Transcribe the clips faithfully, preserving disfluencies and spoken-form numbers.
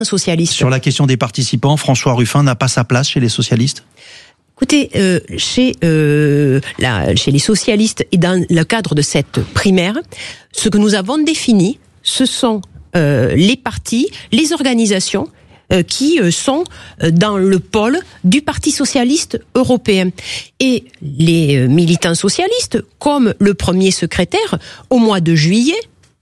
socialiste. Sur la question des participants, François Ruffin n'a pas sa place chez les socialistes ? Écoutez, euh, chez, euh, la, chez les socialistes et dans le cadre de cette primaire, ce que nous avons défini, ce sont euh, les partis, les organisations euh, qui euh, sont dans le pôle du Parti socialiste européen. Et les euh, militants socialistes, comme le premier secrétaire, au mois de juillet,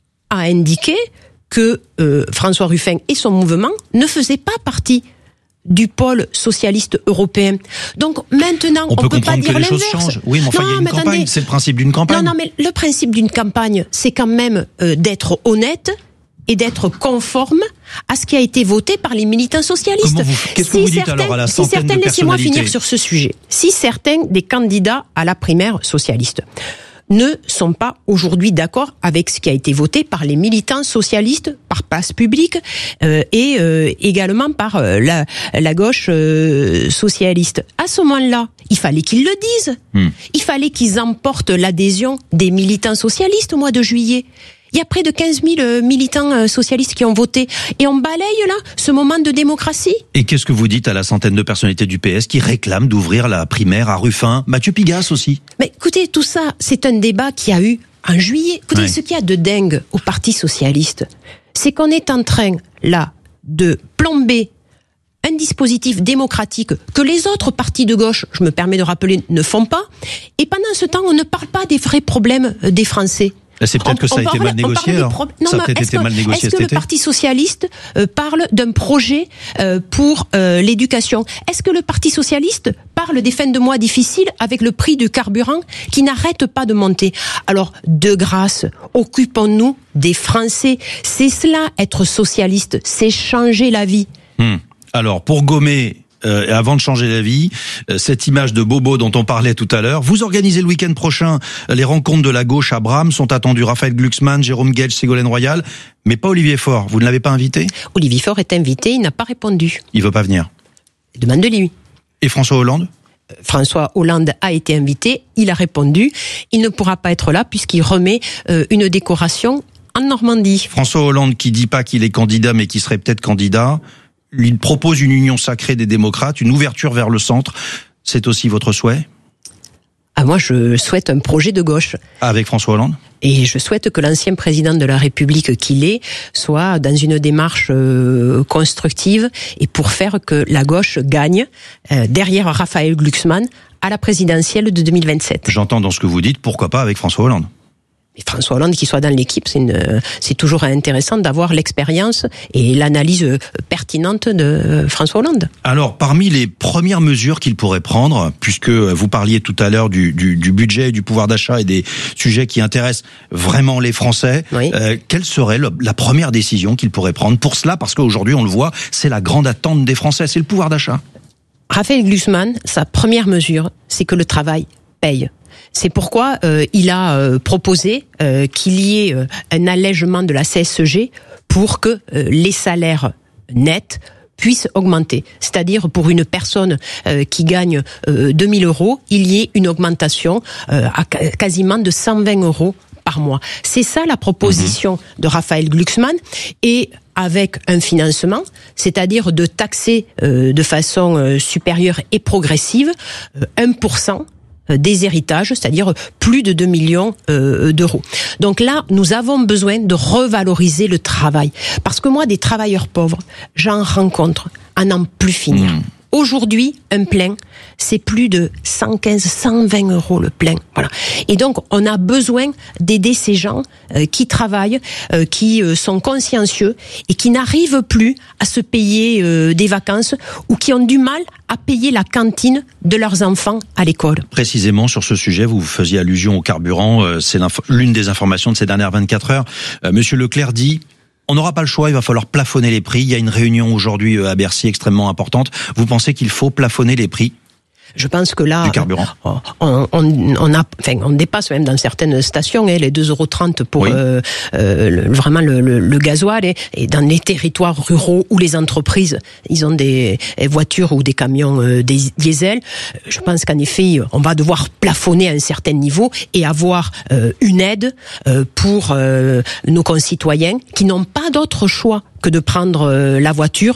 a indiqué que euh, François Ruffin et son mouvement ne faisaient pas partie du pôle socialiste européen. Donc maintenant, on, on peut peut pas comprendre dire que les l'inverse. choses changent. Oui, mais enfin, non, il y a une mais campagne, attendez. c'est le principe d'une campagne. Non, non, mais le principe d'une campagne, c'est quand même euh, d'être honnête et d'être conforme à ce qui a été voté par les militants socialistes. Comment vous, qu'est-ce que si vous dites certains, alors à la si centaine certains, de laissez-moi personnalités finir sur ce sujet. Si certains des candidats à la primaire socialiste ne sont pas aujourd'hui d'accord avec ce qui a été voté par les militants socialistes, par Place Publique euh, et euh, également par euh, la, la gauche euh, socialiste. À ce moment-là, il fallait qu'ils le disent. Hmm. Il fallait qu'ils emportent l'adhésion des militants socialistes au mois de juillet. Il y a près de quinze mille militants socialistes qui ont voté. Et on balaye là ce moment de démocratie. Et qu'est-ce que vous dites à la centaine de personnalités du P S qui réclament d'ouvrir la primaire à Ruffin, Mathieu Pigasse aussi? Mais écoutez, tout ça, c'est un débat qui a eu en juillet. Écoutez, ouais. Ce qu'il y a de dingue au Parti socialiste, c'est qu'on est en train, là, de plomber un dispositif démocratique que les autres partis de gauche, je me permets de rappeler, ne font pas. Et pendant ce temps, on ne parle pas des vrais problèmes des Français. C'est peut-être on, que ça a été parle, mal négocié. Alors. Pro... Non, ça a peut-être été que, mal négocié Est-ce que cet le été Parti socialiste euh, parle d'un projet euh, pour euh, l'éducation? Est-ce que le Parti socialiste parle des fins de mois difficiles avec le prix du carburant qui n'arrête pas de monter? Alors, de grâce, occupons-nous des Français. C'est cela, être socialiste, c'est changer la vie. Hum. Alors, pour gommer... Euh, avant de changer la vie, euh, cette image de bobo dont on parlait tout à l'heure. Vous organisez le week-end prochain les rencontres de la gauche à Bram. Sont attendus Raphaël Glucksmann, Jérôme Guedj, Ségolène Royal, mais pas Olivier Faure. Vous ne l'avez pas invité? Olivier Faure est invité, il n'a pas répondu. Il veut pas venir? Demande-lui. Et François Hollande? François Hollande a été invité, il a répondu. Il ne pourra pas être là puisqu'il remet euh, une décoration en Normandie. François Hollande qui dit pas qu'il est candidat mais qui serait peut-être candidat, lui propose une union sacrée des démocrates, une ouverture vers le centre. C'est aussi votre souhait? Ah, moi, je souhaite un projet de gauche. Avec François Hollande? Et je souhaite que l'ancien président de la République qu'il est soit dans une démarche euh, constructive et pour faire que la gauche gagne euh, derrière Raphaël Glucksmann à la présidentielle de deux mille vingt-sept. J'entends dans ce que vous dites, pourquoi pas avec François Hollande? Et François Hollande qui soit dans l'équipe, c'est, une, c'est toujours intéressant d'avoir l'expérience et l'analyse pertinente de François Hollande. Alors, parmi les premières mesures qu'il pourrait prendre, puisque vous parliez tout à l'heure du, du, du budget, du pouvoir d'achat et des sujets qui intéressent vraiment les Français, oui. euh, quelle serait le, la première décision qu'il pourrait prendre pour cela? Parce qu'aujourd'hui, on le voit, c'est la grande attente des Français, c'est le pouvoir d'achat. Raphaël Glucksmann, sa première mesure, c'est que le travail paye. C'est pourquoi euh, il a euh, proposé euh, qu'il y ait euh, un allègement de la C S G pour que euh, les salaires nets puissent augmenter. C'est-à-dire pour une personne euh, qui gagne euh, deux mille euros, il y ait une augmentation euh, à quasiment de cent vingt euros par mois. C'est ça la proposition mmh. de Raphaël Glucksmann et avec un financement, c'est-à-dire de taxer euh, de façon euh, supérieure et progressive euh, un pour cent des héritages, c'est-à-dire plus de deux millions euh, d'euros. Donc là, nous avons besoin de revaloriser le travail. Parce que moi, des travailleurs pauvres, j'en rencontre à n'en plus finir. Mmh. Aujourd'hui, un plein, c'est plus de cent quinze, cent vingt euros le plein. Voilà. Et donc, on a besoin d'aider ces gens euh, qui travaillent, euh, qui euh, sont consciencieux et qui n'arrivent plus à se payer euh, des vacances ou qui ont du mal à payer la cantine de leurs enfants à l'école. Précisément sur ce sujet, vous faisiez allusion au carburant. Euh, c'est l'une des informations de ces dernières vingt-quatre heures. Euh, Monsieur Leclerc dit... On n'aura pas le choix, il va falloir plafonner les prix. Il y a une réunion aujourd'hui à Bercy extrêmement importante. Vous pensez qu'il faut plafonner les prix ? Je pense que là, du carburant. On, on, on, a, enfin, on dépasse même dans certaines stations hein, les deux euros trente pour oui. euh, euh, le, vraiment le, le, le gasoil. Et, et dans les territoires ruraux où les entreprises, ils ont des voitures ou des camions euh, des diesel. Je pense qu'en effet, on va devoir plafonner à un certain niveau et avoir euh, une aide euh, pour euh, nos concitoyens qui n'ont pas d'autre choix que de prendre euh, la voiture